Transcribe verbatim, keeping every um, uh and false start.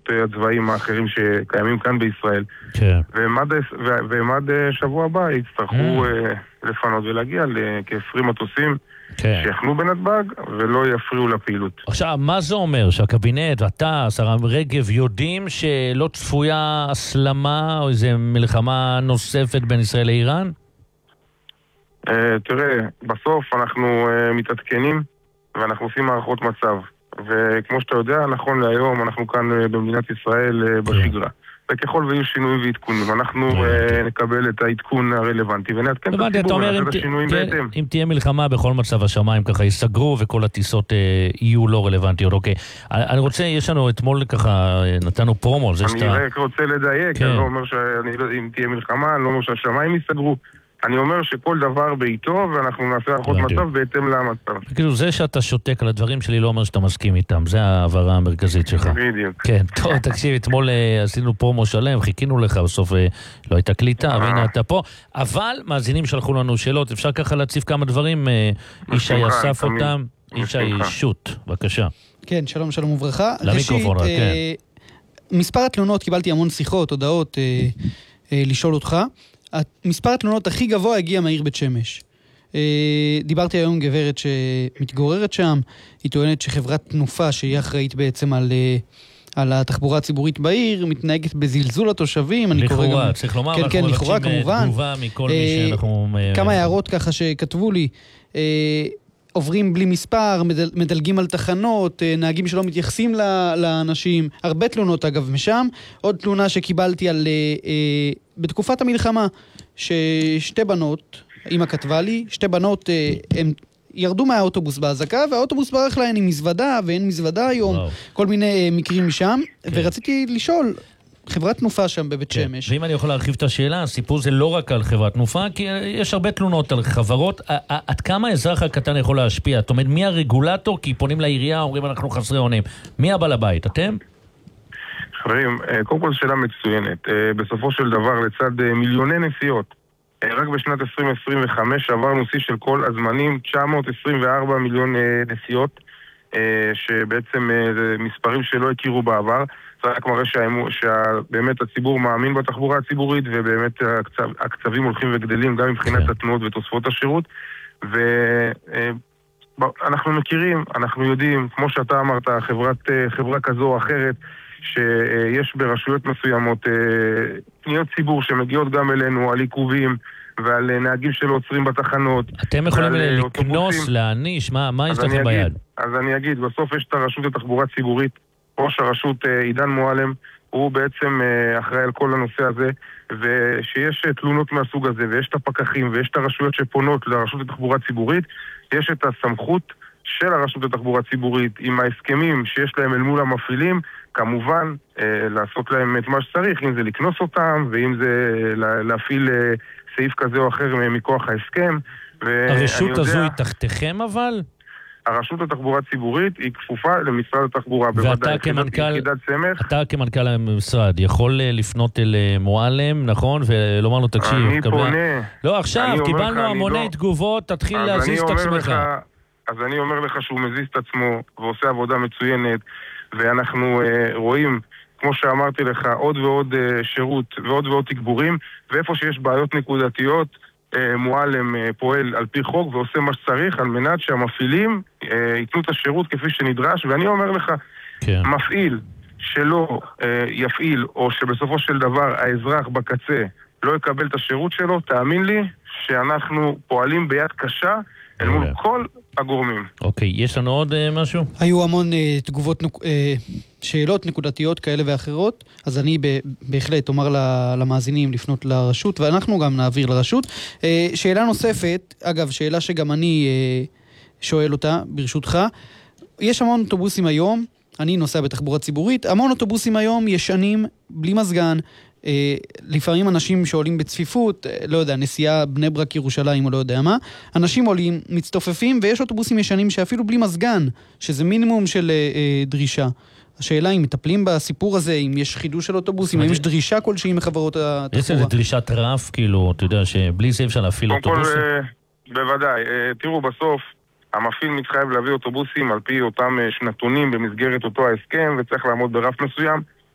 הכוחות הצבאיים האחרים שקיימים כאן בישראל. כן. והם עד שבוע הבא יצטרכו לפנות ולהגיע לכ-עשרים מטוסים שיחנו בנתב"ג ולא יפריעו לפעילות. עכשיו, מה זה אומר? שהקבינט, אתה, שרה רגב, יודעים שלא צפויה הסלמה או איזו מלחמה נוספת בין ישראל לאיראן? תראה, בסוף אנחנו מתעדכנים ואנחנו עושים מערכות מצב. וכמו שאתה יודע, נכון להיום אנחנו כאן במדינת ישראל בשגרה. וככל ויהיו שינויים ועדכונים, אנחנו נקבל את העדכון הרלוונטי ונעדכן את הציבור ונעשה את השינויים בהתאם. אם תהיה מלחמה בכל מצב השמיים ככה ייסגרו וכל הטיסות יהיו לא רלוונטיות, אוקיי. אני רוצה, יש לנו אתמול ככה, נתנו פרומו. אני רק רוצה לדייק, אני לא אומר שאם תהיה מלחמה, אני לא אומר שהשמיים ייסגרו. אני אומר שכל דבר בעיתו, ואנחנו נעשה הערכות מצב בהתאם למצב. כאילו, זה שאתה שותק על הדברים שלי לא אומר שאתה מסכים איתם, זה העברה המרכזית שלך. בדיוק. כן, טוב, תקשיב, אתמול עשינו פרומו שלם, חיכינו לך, בסוף לא הייתה קליטה, והנה אתה פה. אבל מאזינים שלחו לנו שאלות, אפשר ככה להציף כמה דברים, ישי אסף אותם, ישי שוט, בבקשה. כן, שלום, שלום וברכה. למיקרופון, ראשית, מספר התלונות, קיבלתי המון שיחות, הודעות, לשאול אותך. מספר התלונות הכי גבוה הגיע מהעיר בית שמש. דיברתי היום עם גברת שמתגוררת שם, היא טוענת שחברת תנופה שהיא אחראית בעצם על, על התחבורה הציבורית בעיר, מתנהגת בזלזול התושבים. לכאורה, צריך לומר, כן, כן, לכאורה כמובן. תגובה מכל מי שאנחנו... כמה הערות ככה שכתבו לי, עוברים בלי מספר, מדל, מדלגים על תחנות, נהגים שלא מתייחסים לאנשים, הרבה תלונות אגב משם. עוד תלונה שקיבלתי על, אה, בתקופת המלחמה, ששתי בנות, אמא כתבה לי, שתי בנות, אה, הם ירדו מהאוטובוס בהזקה, והאוטובוס ברח להן עם מזוודה, ואין מזוודה היום, וואו. כל מיני אה, מקרים משם, כן. ורציתי לשאול, חברת תנופה שם בבית כן. שמש. ואם אני יכול להרחיב את השאלה, הסיפור זה לא רק על חברת תנופה, כי יש הרבה תלונות על חברות. עד כמה האזרח הקטן יכול להשפיע? זאת אומרת, מי הרגולטור? כי פונים לעירייה, אומרים אנחנו חסרי עונים. מי הבעל הבית? אתם? חברים, קודם כל שאלה מצוינת. בסופו של דבר, לצד מיליוני נסיעות, רק בשנת עשרים עשרים וחמש עברנו שיא של כל הזמנים, תשע מאות עשרים וארבע מיליון נסיעות, שבעצם זה מספרים שלא הכירו בעבר. זה רק מראה שבאמת הציבור מאמין בתחבורה הציבורית, ובאמת הקצב, הקצבים הולכים וגדלים גם מבחינת התנועות ותוספות השירות. ואנחנו מכירים, אנחנו יודעים, כמו שאתה אמרת, חברת, חברה כזו או אחרת, שיש ברשויות מסוימות פניות ציבור שמגיעות גם אלינו על עיכובים ועל נהגים שלא עוצרים בתחנות. אתם יכולים לקנוס, להעניש, מה, מה יש לכם ביד? אז אני אגיד, בסוף יש את הרשות לתחבורה ציבורית, ראש הרשות עידן מועלם, הוא בעצם אחראי על כל הנושא הזה, ושיש תלונות מהסוג הזה, ויש את הפקחים, ויש את הרשויות שפונות לרשות לתחבורה ציבורית, יש את הסמכות של הרשות לתחבורה ציבורית עם ההסכמים שיש להם אל מול המפעילים, כמובן לעשות להם את מה שצריך, אם זה לקנוס אותם, ואם זה להפעיל סעיף כזה או אחר מכוח ההסכם. הרשות הזו היא תחתיכם אבל? הרשות לתחבורה ציבורית היא כפופה למשרד התחבורה. ואתה כמנכ"ל, אתה כמנכ"ל המשרד יכול לפנות אל מועלם, נכון? ולומר לו תקשיב. אני פונה. לא, עכשיו, קיבלנו המוני תגובות, תתחיל להזיז את עצמך. אז אני אומר לך שהוא מזיז את עצמו ועושה עבודה מצוינת, ואנחנו רואים, כמו שאמרתי לך, עוד ועוד שירות ועוד ועוד תגבורים, ואיפה שיש בעיות נקודתיות, מועלם פועל על פי חוק ועושה מה שצריך על מנת שהמפעילים ייתנו את השירות כפי שנדרש. ואני אומר לך, כן. מפעיל שלא יפעיל או שבסופו של דבר האזרח בקצה לא יקבל את השירות שלו, תאמין לי שאנחנו פועלים ביד קשה אל מול כל הגורמים. אוקיי, יש לנו עוד משהו? היו המון תגובות, שאלות נקודתיות כאלה ואחרות, אז אני בהחלט אומר למאזינים לפנות לרשות, ואנחנו גם נעביר לרשות. שאלה נוספת, אגב, שאלה שגם אני שואל אותה, ברשותך, יש המון אוטובוסים היום, אני נוסע בתחבורה ציבורית, המון אוטובוסים היום ישנים, בלי מזגן, לפעמים אנשים שעולים בצפיפות, לא יודע, נסיעה בני ברק ירושלים או לא יודע מה, אנשים עולים, מצטופפים, ויש אוטובוסים ישנים שאפילו בלי מזגן, שזה מינימום של דרישה. השאלה אם מטפלים בסיפור הזה, אם יש חידוש של אוטובוסים, אם יש דרישה כלשהי מחברות התחבורה. יש איזו דרישת רף, כאילו, אתה יודע, שבלי זה אפשר להפעיל אוטובוסים? בוודאי. תראו, בסוף, המפעיל מתחייב להביא אוטובוסים על פי אותם שנתונים במסגרת אותו ההסכם, וצריך לעמוד ברף מסוים.